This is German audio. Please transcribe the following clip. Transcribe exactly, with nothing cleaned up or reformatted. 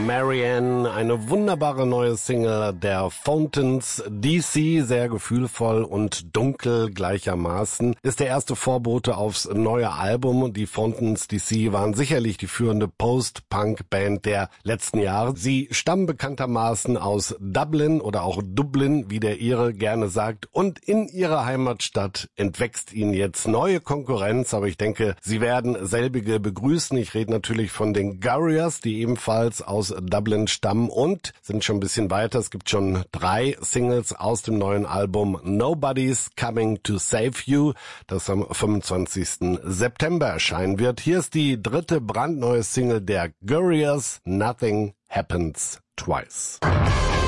Marianne, eine wunderbare neue Single der Fountains D C, sehr gefühlvoll und dunkel gleichermaßen, ist der erste Vorbote aufs neue Album. Die Fountains D C waren sicherlich die führende Post-Punk-Band der letzten Jahre. Sie stammen bekanntermaßen aus Dublin oder auch Dublin, wie der Ire gerne sagt, und in ihrer Heimatstadt entwächst ihnen jetzt neue Konkurrenz, aber ich denke, sie werden selbige begrüßen. Ich rede natürlich von den Gurriers, die ebenfalls aus Dublin stammen und sind schon ein bisschen weiter. Es gibt schon drei Singles aus dem neuen Album Nobody's Coming to Save You, das am fünfundzwanzigsten September erscheinen wird. Hier ist die dritte brandneue Single der Gurriers, Nothing Happens Twice.